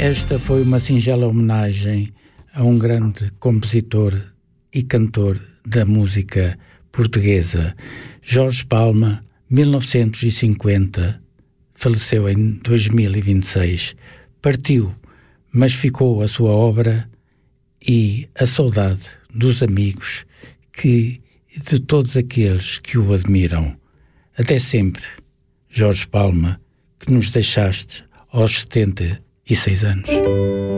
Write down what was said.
Esta foi uma singela homenagem a um grande compositor e cantor da música portuguesa, Jorge Palma, 1950, faleceu em 2026, partiu, mas ficou a sua obra e a saudade dos amigos e de todos aqueles que o admiram. Até sempre, Jorge Palma, que nos deixaste aos 76 anos.